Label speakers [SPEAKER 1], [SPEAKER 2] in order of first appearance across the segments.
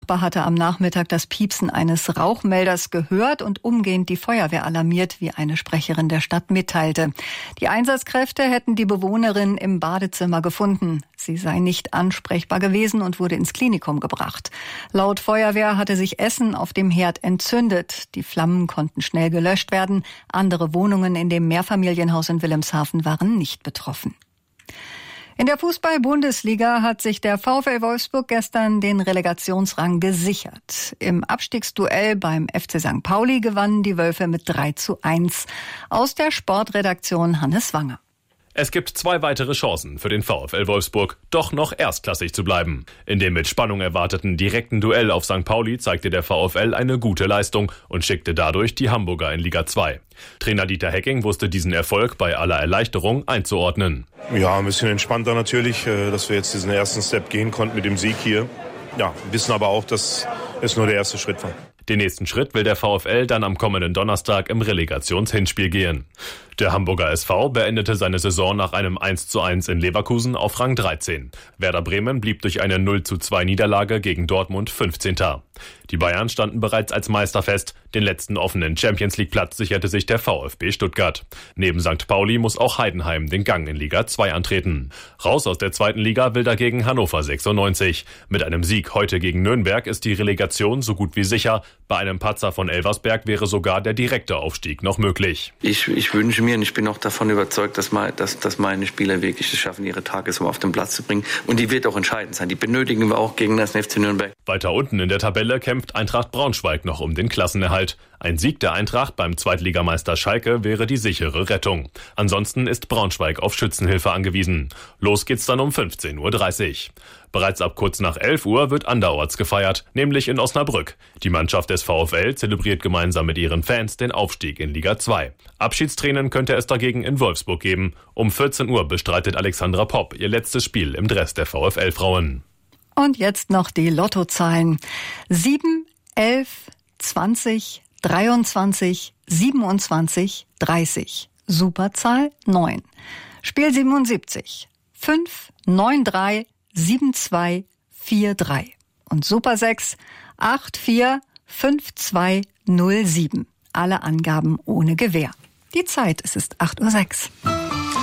[SPEAKER 1] Nachbar hatte am Nachmittag das Piepsen eines Rauchmelders gehört und umgehend die Feuerwehr alarmiert, wie eine Sprecherin der Stadt mitteilte. Die Einsatzkräfte hätten die Bewohnerin im Badezimmer gefunden. Sie sei nicht ansprechbar gewesen und wurde ins Klinikum gebracht. Laut Feuerwehr hatte sich Essen auf dem Herd entzündet. Die Flammen konnten schnell gelöscht werden. Andere Wohnungen in dem Mehrfamilienhaus in Wilhelmshaven waren nicht betroffen. In der Fußball-Bundesliga hat sich der VfL Wolfsburg gestern den Relegationsrang gesichert. Im Abstiegsduell beim FC St. Pauli gewannen die Wölfe mit 3:1. Aus der Sportredaktion Hannes Wanger.
[SPEAKER 2] Es gibt 2 weitere Chancen für den VfL Wolfsburg, doch noch erstklassig zu bleiben. In dem mit Spannung erwarteten direkten Duell auf St. Pauli zeigte der VfL eine gute Leistung und schickte dadurch die Hamburger in Liga 2. Trainer Dieter Hecking wusste diesen Erfolg bei aller Erleichterung einzuordnen.
[SPEAKER 3] Ja, ein bisschen entspannter natürlich, dass wir jetzt diesen ersten Step gehen konnten mit dem Sieg hier. Ja, wissen aber auch, dass es nur der erste Schritt war.
[SPEAKER 2] Den nächsten Schritt will der VfL dann am kommenden Donnerstag im Relegationshinspiel gehen. Der Hamburger SV beendete seine Saison nach einem 1:1 in Leverkusen auf Rang 13. Werder Bremen blieb durch eine 0:2 Niederlage gegen Dortmund 15. Die Bayern standen bereits als Meister fest. Den letzten offenen Champions-League-Platz sicherte sich der VfB Stuttgart. Neben St. Pauli muss auch Heidenheim den Gang in Liga 2 antreten. Raus aus der zweiten Liga will dagegen Hannover 96. Mit einem Sieg heute gegen Nürnberg ist die Relegation so gut wie sicher. Bei einem Patzer von Elversberg wäre sogar der direkte Aufstieg noch möglich.
[SPEAKER 4] Ich wünsche mir und ich bin auch davon überzeugt, dass meine Spieler wirklich es schaffen, ihre Tage so auf den Platz zu bringen. Und die wird auch entscheidend sein. Die benötigen wir auch gegen das FC Nürnberg.
[SPEAKER 2] Weiter unten in der Tabelle kämpft Eintracht Braunschweig noch um den Klassenerhalt. Ein Sieg der Eintracht beim Zweitligameister Schalke wäre die sichere Rettung. Ansonsten ist Braunschweig auf Schützenhilfe angewiesen. Los geht's dann um 15:30 Uhr. Bereits ab kurz nach 11 Uhr wird anderorts gefeiert, nämlich in Osnabrück. Die Mannschaft des VfL zelebriert gemeinsam mit ihren Fans den Aufstieg in Liga 2. Abschiedstränen könnte es dagegen in Wolfsburg geben. Um 14 Uhr bestreitet Alexandra Popp ihr letztes Spiel im Dress der VfL-Frauen.
[SPEAKER 1] Und jetzt noch die Lottozahlen. 7, 11, 20, 23, 27, 30. Superzahl 9. Spiel 77. 5, 9, 3, 7, 2, 4, 3. Und Super 6, 8, 4, 5, 2, 0, 7. Alle Angaben ohne Gewähr. Die Zeit, es ist 8:06 Uhr.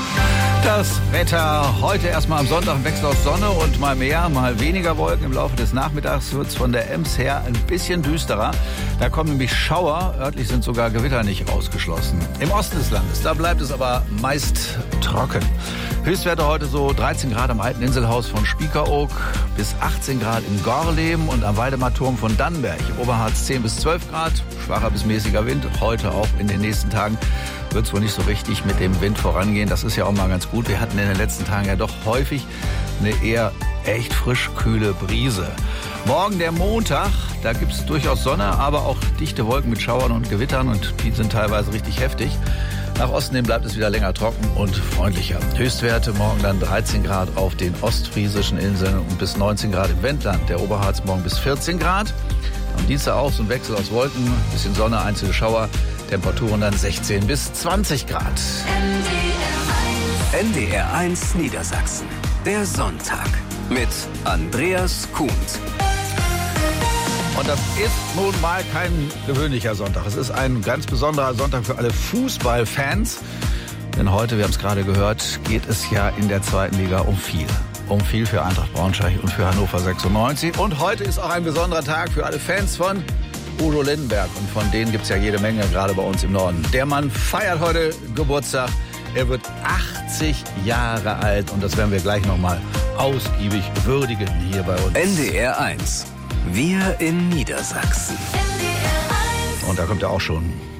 [SPEAKER 5] Das Wetter heute erstmal am Sonntag im Wechsel aus Sonne und mal mehr, mal weniger Wolken. Im Laufe des Nachmittags wird es von der Ems her ein bisschen düsterer. Da kommen nämlich Schauer, örtlich sind sogar Gewitter nicht ausgeschlossen. Im Osten des Landes, da bleibt es aber meist trocken. Höchstwerte heute so 13 Grad am alten Inselhaus von Spiekeroog, bis 18 Grad in Gorleben und am Waldemarturm von Dannenberg. Oberharz 10 bis 12 Grad, schwacher bis mäßiger Wind. Heute auch in den nächsten Tagen wird es wohl nicht so richtig mit dem Wind vorangehen. Das ist ja auch mal ganz gut. Wir hatten in den letzten Tagen ja doch häufig eine eher echt frisch kühle Brise. Morgen der Montag, da gibt es durchaus Sonne, aber auch dichte Wolken mit Schauern und Gewittern und die sind teilweise richtig heftig. Nach Osten hin bleibt es wieder länger trocken und freundlicher. Höchstwerte morgen dann 13 Grad auf den ostfriesischen Inseln und bis 19 Grad im Wendland. Der Oberharz morgen bis 14 Grad. Am Dienstag auch so ein Wechsel aus Wolken, ein bisschen Sonne, einzelne Schauer. Temperaturen dann 16 bis 20 Grad.
[SPEAKER 6] NDR 1 Niedersachsen. Der Sonntag mit Andreas Kuhns.
[SPEAKER 5] Und das ist nun mal kein gewöhnlicher Sonntag. Es ist ein ganz besonderer Sonntag für alle Fußballfans. Denn heute, wir haben es gerade gehört, geht es ja in der zweiten Liga um viel. Um viel für Eintracht Braunschweig und für Hannover 96. Und heute ist auch ein besonderer Tag für alle Fans von Udo Lindenberg. Und von denen gibt es ja jede Menge, gerade bei uns im Norden. Der Mann feiert heute Geburtstag. Er wird 80 Jahre alt. Und das werden wir gleich nochmal ausgiebig würdigen hier bei uns.
[SPEAKER 6] NDR 1. Wir in Niedersachsen.
[SPEAKER 5] Und da kommt er auch schon.